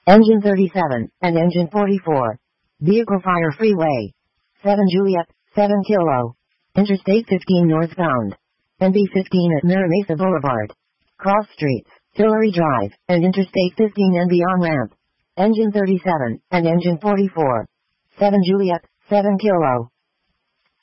Engine 37, and Engine 44. Vehicle fire freeway. 7 Juliet, 7 Kilo. Interstate 15 northbound. NB15 at Mira Mesa Boulevard. Cross streets, Tillery Drive, and Interstate 15 and beyond ramp. Engine 37, and Engine 44. 7 Juliet, 7 Kilo.